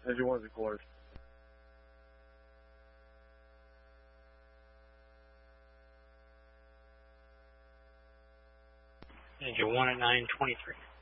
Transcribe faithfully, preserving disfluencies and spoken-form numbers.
Engine one is a course. Engine one at nine twenty-three.